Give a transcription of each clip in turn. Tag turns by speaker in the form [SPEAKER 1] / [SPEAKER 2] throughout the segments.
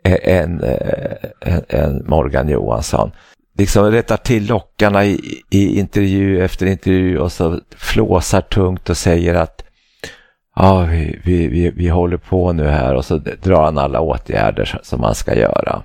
[SPEAKER 1] än Morgan Johansson. Liksom rättar till lockarna i intervju efter intervju och så flåsar tungt och säger att vi håller på nu här, och så drar han alla åtgärder som man ska göra.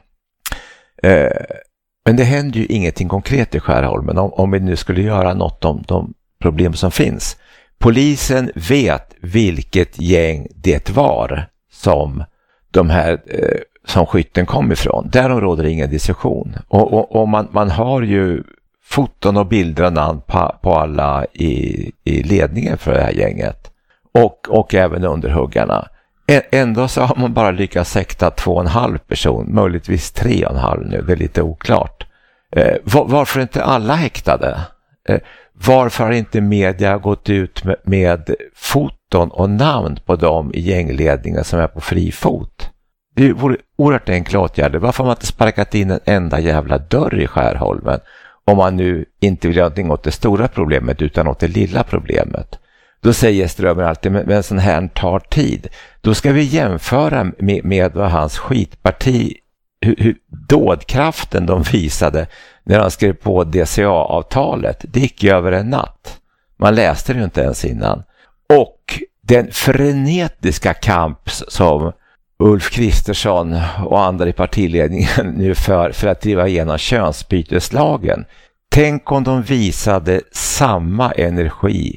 [SPEAKER 1] Men det händer ju ingenting konkret i Skärholmen om vi nu skulle göra något om de problem som finns. Polisen vet vilket gäng det var som de här som skytten kom ifrån. Därom råder ingen diskussion. Och man har ju foton och bilder och namn på alla i ledningen för det här gänget. Och även underhuggarna. Ändå så har man bara lyckats sekta 2,5 person, möjligtvis 3,5 nu, det är lite oklart. Varför inte alla häktade? Varför har inte media gått ut med foton och namn på dem i gängledningen som är på fri fot? Det vore oerhört enkla åtgärder. Varför har man inte sparkat in en enda jävla dörr i Skärholmen om man nu inte vill göra någonting åt det stora problemet utan åt det lilla problemet? Då säger Strömmer alltid, men sån här tar tid. Då ska vi jämföra med vad hans skitparti, hur dådkraften de visade när de skrev på DCA-avtalet. Det gick ju över en natt. Man läste det ju inte ens innan. Och den frenetiska kamp som Ulf Kristersson och andra i partiledningen nu för att driva igenom könsbyteslagen. Tänk om de visade samma energi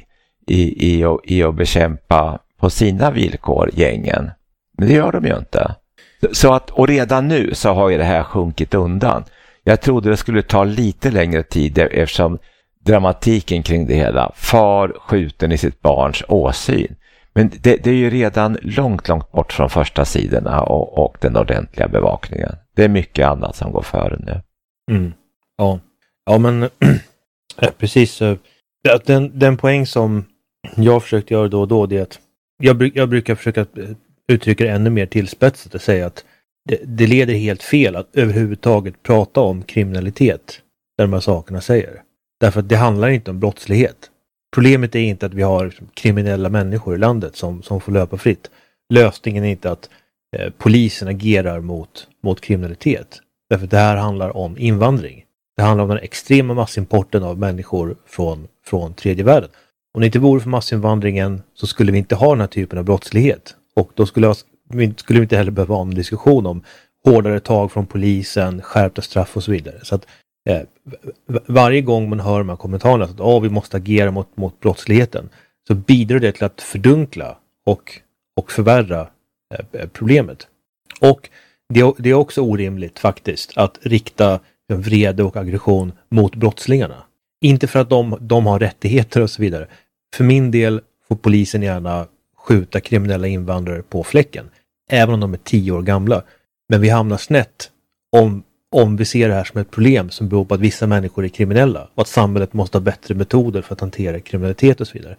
[SPEAKER 1] i att bekämpa på sina villkor gängen. Men det gör de ju inte. Så att, och redan nu så har ju det här sjunkit undan. Jag trodde det skulle ta lite längre tid eftersom dramatiken kring det hela, far skjuten i sitt barns åsyn. Men det är ju redan långt bort från första sidorna och den ordentliga bevakningen. Det är mycket annat som går före nu.
[SPEAKER 2] Mm. Ja, men precis. Den poäng som jag försökt göra då och då, det är att jag brukar försöka uttrycka det ännu mer tillspetsat och säga att det leder helt fel att överhuvudtaget prata om kriminalitet där de här sakerna säger. Därför att det handlar inte om brottslighet. Problemet är inte att vi har kriminella människor i landet som får löpa fritt. Lösningen är inte att polisen agerar mot kriminalitet. Därför att det här handlar om invandring. Det handlar om den extrema massimporten av människor från tredje världen. Om det inte vore för massinvandringen så skulle vi inte ha den här typen av brottslighet. Och då skulle vi inte heller behöva ha en diskussion om hårdare tag från polisen, skärpta straff och så vidare. Så att varje gång man hör de här kommentarerna att vi måste agera mot brottsligheten, så bidrar det till att fördunkla och förvärra problemet. Och det är också orimligt faktiskt att rikta vrede och aggression mot brottslingarna. Inte för att de har rättigheter och så vidare. För min del får polisen gärna skjuta kriminella invandrare på fläcken, även om de är 10 år gamla. Men vi hamnar snett om vi ser det här som ett problem som beror på att vissa människor är kriminella och att samhället måste ha bättre metoder för att hantera kriminalitet och så vidare.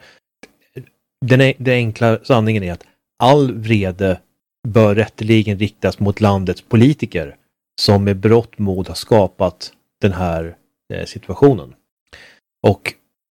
[SPEAKER 2] Den enkla sanningen är att all vrede bör rätteligen riktas mot landets politiker som med berått mod har skapat den här situationen. Och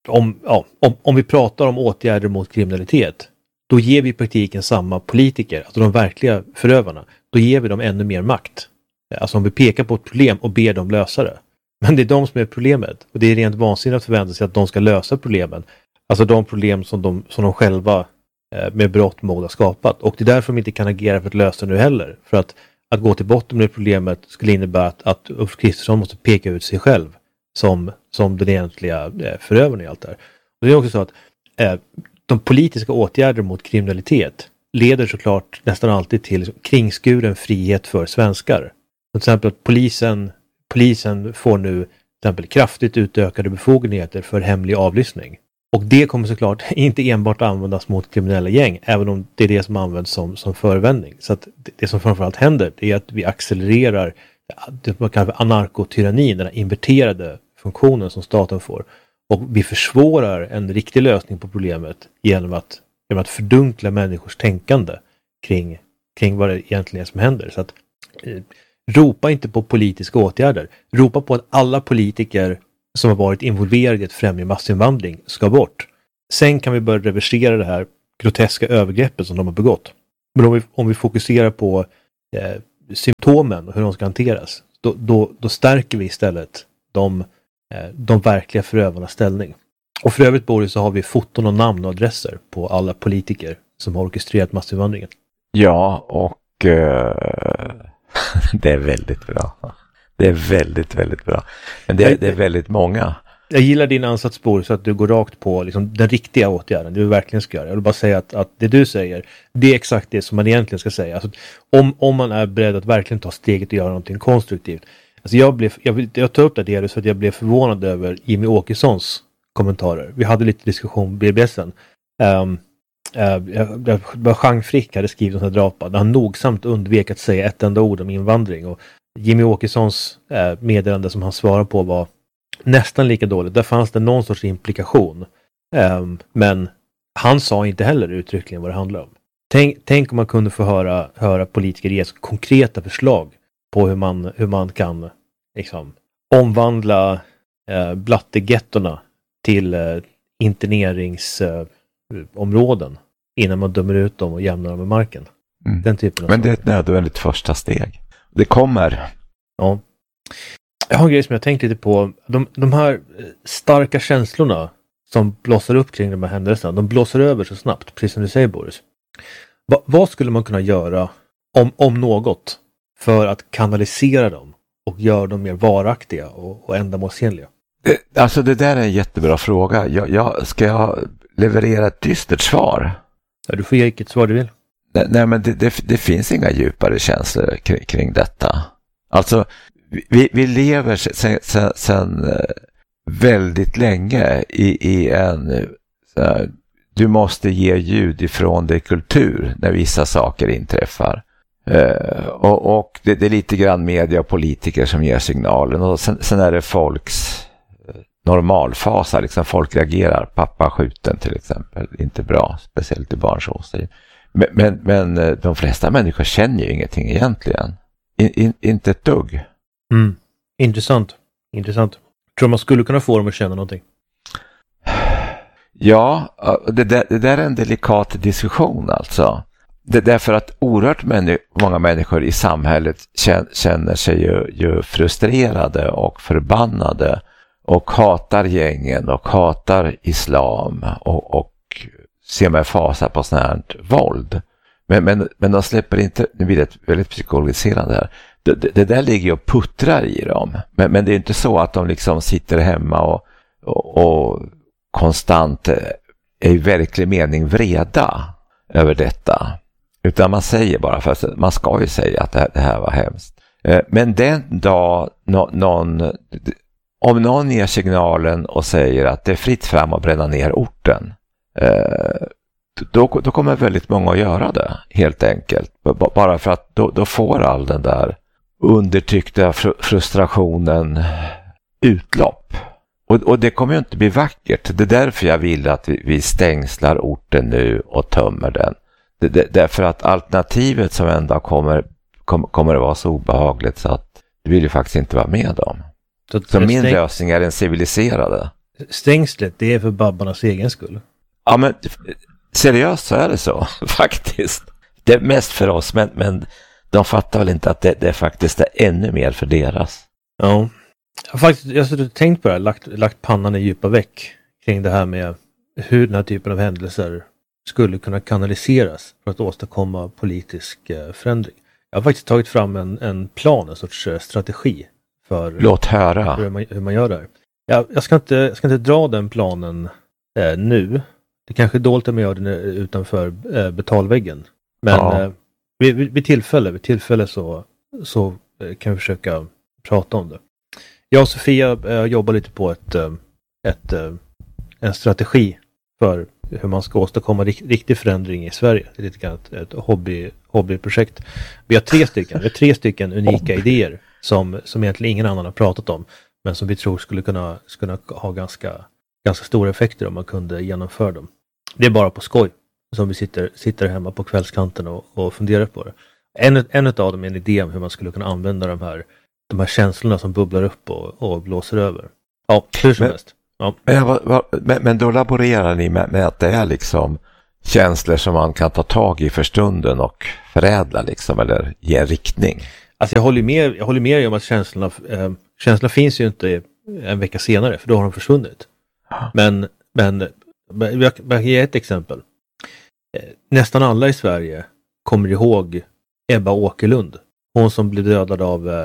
[SPEAKER 2] om vi pratar om åtgärder mot kriminalitet, då ger vi i praktiken samma politiker, alltså de verkliga förövarna, då ger vi dem ännu mer makt. Alltså om vi pekar på ett problem och ber dem lösa det. Men det är de som är problemet. Och det är rent vansinnigt att förvänta sig att de ska lösa problemen. Alltså de problem som de själva med berått mod har skapat. Och det är därför de inte kan agera för att lösa det nu heller. För att gå till botten med problemet skulle innebära att Ulf Kristersson måste peka ut sig själv som den egentliga förövaren i allt det här. Och det är också så att de politiska åtgärder mot kriminalitet leder såklart nästan alltid till kringskuren frihet för svenskar. Till exempel att polisen får nu till exempel kraftigt utökade befogenheter för hemlig avlyssning. Och det kommer såklart inte enbart användas mot kriminella gäng, även om det är det som används som förevändning. Så att det som framförallt händer är att vi accelererar det man kallar för anarkotyrannin, den här inverterade funktionen som staten får. Och vi försvårar en riktig lösning på problemet genom att fördunkla människors tänkande kring vad det egentligen är som händer. Så att ropa inte på politiska åtgärder. Ropa på att alla politiker som har varit involverade i att främja massinvandring ska bort. Sen kan vi börja reversera det här groteska övergreppet som de har begått. Men om vi fokuserar på symptomen och hur de ska hanteras, då stärker vi istället de verkliga förövarnas ställning. Och för övrigt, Boris, så har vi foton och namn och adresser på alla politiker som har orkestrerat massinvandringen.
[SPEAKER 1] Ja, och det är väldigt bra. Det är väldigt, väldigt bra. Men det är väldigt många.
[SPEAKER 2] Jag gillar din ansats, Boris, så att du går rakt på liksom den riktiga åtgärden. Det du verkligen ska göra. Jag vill bara säga att det du säger, det är exakt det som man egentligen ska säga. Alltså, om man är beredd att verkligen ta steget och göra någonting konstruktivt. Alltså jag tar upp det delvis för att jag blev förvånad över Jimmy Åkessons kommentarer. Vi hade lite diskussion på BBSen. Jean Frick hade skrivit en sån här drapa där han nogsamt undvek att säga ett enda ord om invandring. Och Jimmy Åkessons meddelande som han svarade på var nästan lika dåligt. Där fanns det någon sorts implikation. Men han sa inte heller uttryckligen vad det handlar om. Tänk om man kunde få höra politiker ge konkreta förslag på hur man kan liksom omvandla blattegettorna till interneringsområden innan man dömer ut dem och jämnar dem med marken. Den typen av
[SPEAKER 1] Men det är ett nödvändigt första steg. Det kommer.
[SPEAKER 2] Ja. Jag har en grej som jag tänkt lite på. De här starka känslorna som blossar upp kring de här händelserna, de blåser över så snabbt, precis som du säger, Boris. Vad skulle man kunna göra om något för att kanalisera dem och göra dem mer varaktiga och ändamålsenliga?
[SPEAKER 1] Alltså det där är en jättebra fråga. Ska jag leverera ett dystert svar?
[SPEAKER 2] Ja, du får ge vilket svar du vill.
[SPEAKER 1] Nej, men det finns inga djupare känslor kring detta. Alltså vi lever sen väldigt länge i en du måste ge ljud ifrån dig kultur när vissa saker inträffar. Och det är lite grann media och politiker som ger signalen, och sen är det folks normalfasa, liksom folk reagerar. Pappa skjuten till exempel, inte bra, speciellt i barns åsikt. Men de flesta människor känner ju ingenting egentligen. Inte ett dugg.
[SPEAKER 2] Intressant. Tror man skulle kunna få dem att känna någonting?
[SPEAKER 1] Ja, det där är en delikat diskussion alltså. Det är därför att oerhört många människor i samhället känner sig ju frustrerade och förbannade och hatar gängen och hatar islam och ser med fasa på sånt här våld. Men de släpper inte, nu blir det väldigt psykologiserande här. Det där ligger och puttrar i dem. Men det är inte så att de liksom sitter hemma och konstant är i verklig mening vreda över detta. Utan man säger bara, för man ska ju säga att det här var hemskt. Men den dag om någon ger signalen och säger att det är fritt fram att bränna ner orten, då kommer väldigt många att göra det, helt enkelt. Bara för att då får all den där undertryckta frustrationen utlopp. Och det kommer ju inte bli vackert. Det är därför jag vill att vi stängslar orten nu och tömmer den. Därför att alternativet som ändå kommer att vara så obehagligt så att det vill ju faktiskt inte vara med om. Så min lösning är den civiliserade.
[SPEAKER 2] Stängslet, det är för babbarnas egen skull.
[SPEAKER 1] Ja, men seriöst så är det så, faktiskt. Det är mest för oss, men de fattar väl inte att det faktiskt är ännu mer för deras.
[SPEAKER 2] Ja, jag har tänkt på det här, lagt pannan i djupa veck kring det här med hur den här typen av händelser skulle kunna kanaliseras för att åstadkomma politisk förändring. Jag har faktiskt tagit fram en plan, en sorts strategi för
[SPEAKER 1] Låt höra.
[SPEAKER 2] Hur man gör det här. Jag ska inte dra den planen nu. Det kanske är dåligt om jag gör den utanför betalväggen. Men
[SPEAKER 1] ja.
[SPEAKER 2] vid tillfälle så kan vi försöka prata om det. Jag och Sofia jobbar lite på en strategi för hur man ska åstadkomma riktig förändring i Sverige. Det är lite grann ett hobbyprojekt. Vi har tre stycken unika idéer som egentligen ingen annan har pratat om, men som vi tror skulle kunna ha ganska stora effekter om man kunde genomföra dem. Det är bara på skoj som vi sitter hemma på kvällskanten och funderar på det. En av dem är en idé om hur man skulle kunna använda de här känslorna som bubblar upp och blåser över. Ja, hur som helst. Ja.
[SPEAKER 1] Men då laborerar ni med att det är liksom känslor som man kan ta tag i för stunden och förädla liksom, eller ge en riktning.
[SPEAKER 2] Alltså jag håller med om att känslorna finns ju inte en vecka senare, för då har de försvunnit. Men jag kan ge ett exempel. Nästan alla i Sverige kommer ihåg Ebba Åkerlund. Hon som blev dödad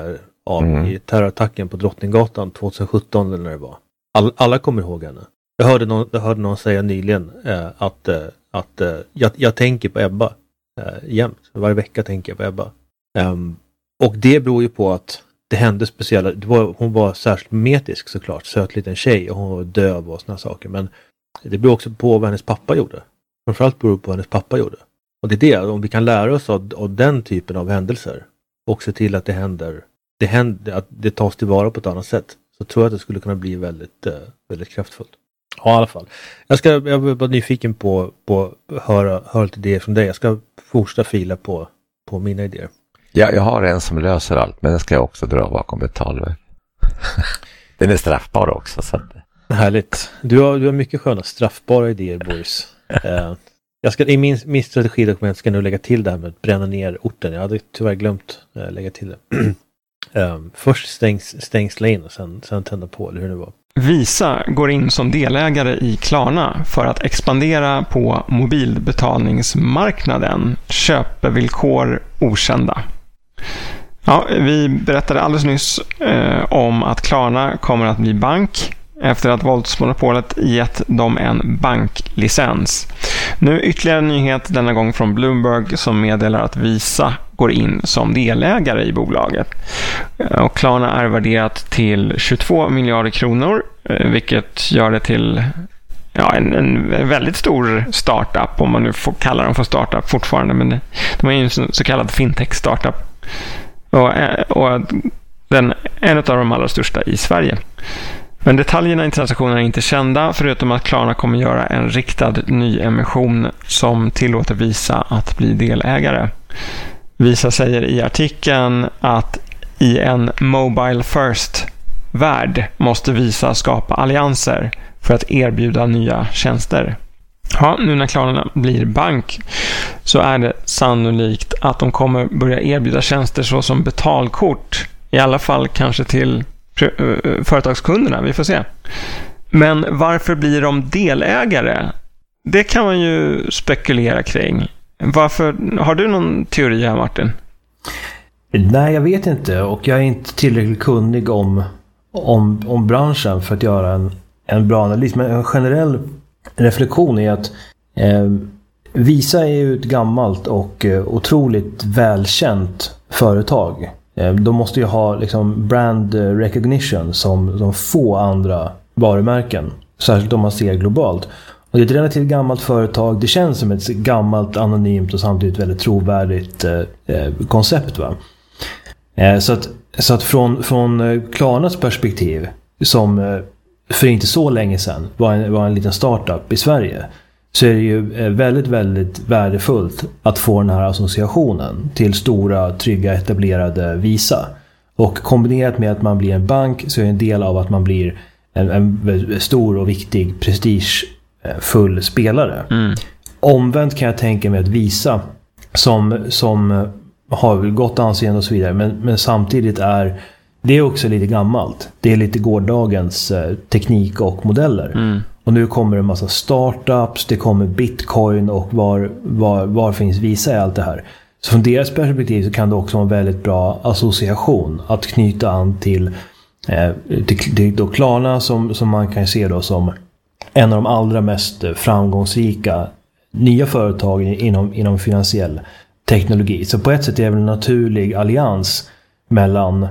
[SPEAKER 2] i terrorattacken på Drottninggatan 2017 eller när det var. Alla kommer ihåg henne. Jag hörde någon säga nyligen att jag tänker på Ebba jämt. Varje vecka tänker jag på Ebba. Och det beror ju på att det hände speciella... Hon var särskilt metisk såklart. Söt liten tjej och hon var döv och såna saker. Men det beror också på vad hennes pappa gjorde. Framförallt beror på vad hennes pappa gjorde. Och det är det. Om vi kan lära oss av den typen av händelser och se till att det händer, att det tas tillvara på ett annat sätt, så tror jag att det skulle kunna bli väldigt, väldigt kraftfullt. Ja, i alla fall. Jag var nyfiken på att höra lite idéer från dig. Jag ska fortsätta fila på mina idéer.
[SPEAKER 1] Ja, jag har en som löser allt, men den ska jag också dra bakom betalväg. Den är straffbar också. Så att...
[SPEAKER 2] Härligt. Du har mycket sköna straffbara idéer, Boris. Jag ska, i min strategidokument ska jag nu lägga till det här med att bränna ner orten. Jag hade tyvärr glömt lägga till det. Först stängsla in och sen tända på, eller hur det var.
[SPEAKER 3] Visa går in som delägare i Klarna för att expandera på mobilbetalningsmarknaden. Köpevillkor okända. Ja, vi berättade alldeles nyss om att Klarna kommer att bli bank efter att våldsmonopolet gett dem en banklicens. Nu ytterligare en nyhet, denna gång från Bloomberg, som meddelar att Visa går in som delägare i bolaget. Och Klarna är värderat till 22 miljarder kronor, vilket gör det till en väldigt stor startup, om man nu får kalla dem för startup fortfarande, men de är ju en så kallad fintech-startup. Och en av de allra största i Sverige. Men detaljerna i transaktionen är inte kända, förutom att Klarna kommer göra en riktad nyemission som tillåter Visa att bli delägare. Visa säger i artikeln att i en mobile first-värld måste Visa skapa allianser för att erbjuda nya tjänster. Ja, nu när Klarna blir bank så är det sannolikt att de kommer börja erbjuda tjänster såsom betalkort, i alla fall kanske till företagskunderna, vi får se. Men varför blir de delägare? Det kan man ju spekulera kring. Varför? Har du någon teori här, Martin?
[SPEAKER 2] Nej, jag vet inte, och jag är inte tillräckligt kunnig om branschen för att göra en bra analys. Men en generell reflektion är att Visa är ju ett gammalt och otroligt välkänt företag. De måste ju ha liksom brand recognition som få andra varumärken, särskilt om man ser globalt. Och det är ett relativt gammalt företag. Det känns som ett gammalt, anonymt och samtidigt väldigt trovärdigt koncept, va? Så att från Klarnas perspektiv, som för inte så länge sedan var en liten startup i Sverige, så är det ju väldigt, väldigt värdefullt att få den här associationen till stora, trygga, etablerade Visa. Och kombinerat med att man blir en bank, så är det en del av att man blir en stor och viktig, prestigefull spelare. Omvänt kan jag tänka mig att Visa, som har gott anseende och så vidare, men samtidigt det är också lite gammalt. Det är lite gårdagens teknik och modeller. Och nu kommer det en massa startups, det kommer Bitcoin, och var finns Visa i allt det här. Så från deras perspektiv så kan det också vara en väldigt bra association att knyta an till då Klarna, som man kan se då som en av de allra mest framgångsrika nya företag inom finansiell teknologi. Så på ett sätt är det väl en naturlig allians mellan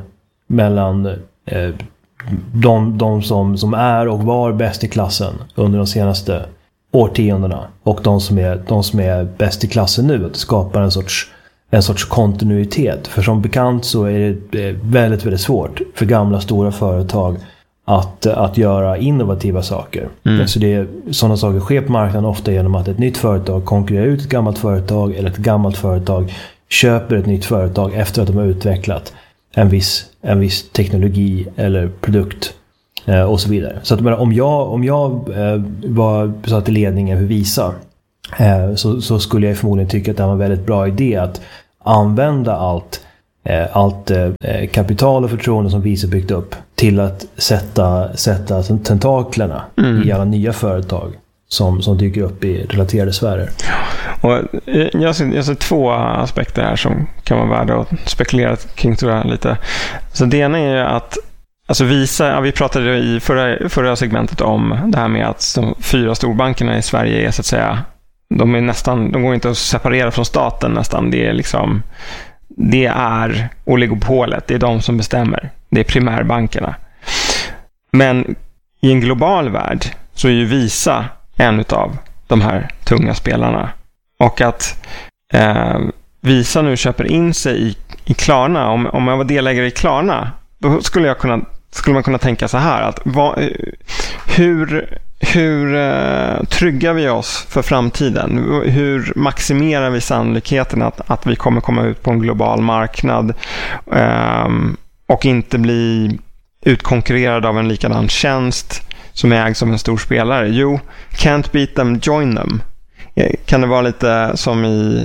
[SPEAKER 2] de som är och var bäst i klassen under de senaste årtiondena och de som är bäst i klassen nu, att skapa en sorts kontinuitet. För som bekant så är det väldigt, väldigt svårt för gamla stora företag att göra innovativa saker. Så sådana saker sker på marknaden ofta genom att ett nytt företag konkurrerar ut ett gammalt företag, eller ett gammalt företag köper ett nytt företag efter att de har utvecklat en viss teknologi eller produkt och så vidare. Så att om jag var satt i ledningen för Visa, så skulle jag förmodligen tycka att det var en väldigt bra idé att använda allt kapital och förtroende som Visa byggt upp till att sätta tentaklerna i alla nya företag som dyker upp i relaterade sfärer.
[SPEAKER 3] Och jag ser två aspekter här som kan vara värda att spekulera kring, tror jag, lite. Så det ena är ju att alltså Visa, vi pratade i förra segmentet om det här med att de 4 storbankerna i Sverige är så att säga, de går inte att separera från staten nästan. Det är oligopolet, det är de som bestämmer. Det är primärbankerna. Men i en global värld så är ju Visa en av de här tunga spelarna. Och att Visa nu köper in sig i Klarna. Om jag var delägare i Klarna, då skulle man kunna tänka så här att hur tryggar vi oss för framtiden? Hur maximerar vi sannolikheten att vi kommer komma ut på en global marknad och inte bli utkonkurrerad av en likadan tjänst som ägs av en stor spelare? Jo, can't beat them, join them. Kan det vara lite som i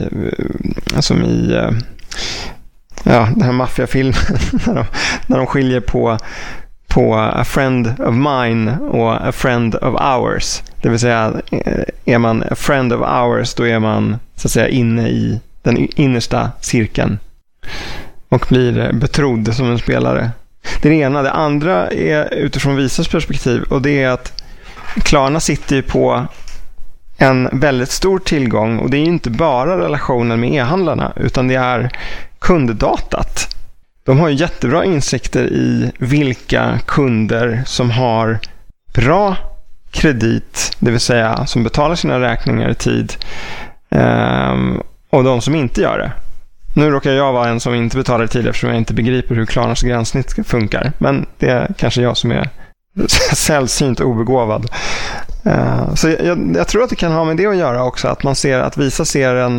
[SPEAKER 3] den här maffiafilmen när de skiljer på a friend of mine och a friend of ours. Det vill säga, är man a friend of ours, då är man så att säga inne i den innersta cirkeln och blir betrodd som en spelare. Det ena. Det andra är utifrån Visas perspektiv, och det är att Klarna sitter ju på en väldigt stor tillgång, och det är inte bara relationen med e-handlarna utan det är kunddatat. De har ju jättebra insikter i vilka kunder som har bra kredit, det vill säga som betalar sina räkningar i tid, och de som inte gör det. Nu råkar jag vara en som inte betalar i tid eftersom jag inte begriper hur Klarnas gränssnitt funkar, men det är kanske jag som är sällsynt obegåvad. Så jag tror att det kan ha med det att göra också, att man ser att Visa ser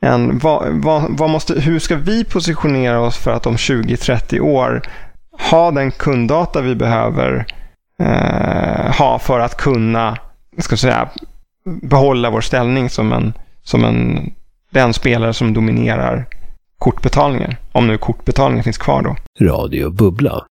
[SPEAKER 3] hur ska vi positionera oss för att om 20-30 år ha den kunddata vi behöver ha för att kunna, behålla vår ställning som den spelare som dominerar kortbetalningar, om nu kortbetalningar finns kvar då.
[SPEAKER 4] Radio Bubbla.